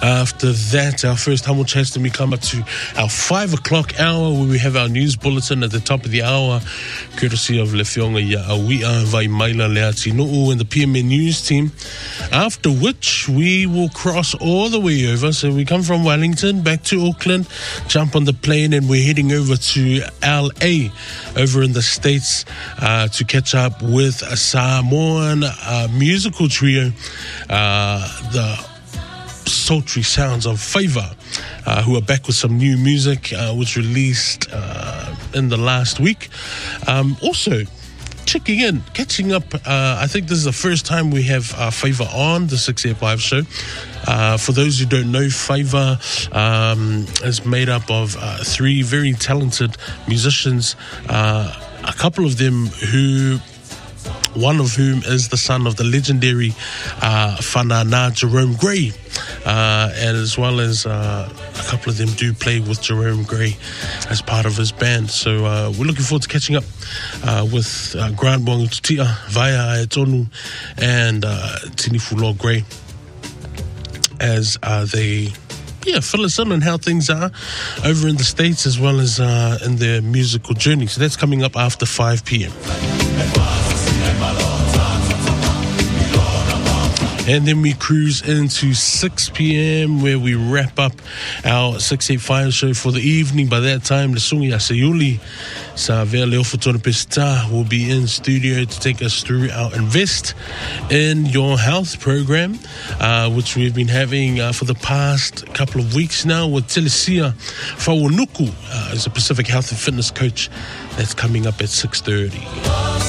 After that, our first humble chance, then we come up to our 5 o'clock hour where we have our news bulletin at the top of the hour, courtesy of Lefionga Ya'awia Vai Maila Leatinuu and the PMN News team. After which, we will cross all the way over. So we come from Wellington back to Auckland, jump on the plane, and we're heading over to LA over in the States to catch up with a Samoan musical trio, the sultry sounds of Favour, who are back with some new music, which released in the last week. Also, catching up, I think this is the first time we have Favour on the 685 show. For those who don't know, Favour is made up of 3 very talented musicians, a couple of them one of whom is the son of the legendary whanana Jerome Gray, and as well as a couple of them do play with Jerome Gray as part of his band. So we're looking forward to catching up with Grant Wangitutia, Vaya Aetonu, and Tinifulo Gray as they fill us in on how things are over in the States as well as in their musical journey. So that's coming up after 5 p.m. And then we cruise into 6 p.m. where we wrap up our 685 show for the evening. By that time, the Sungi Asayuli Savea Leofotona Pista will be in studio to take us through our Invest in Your Health program, which we've been having for the past couple of weeks now with Telesia Fawanuku, as a Pacific Health and Fitness coach. That's coming up at 6:30.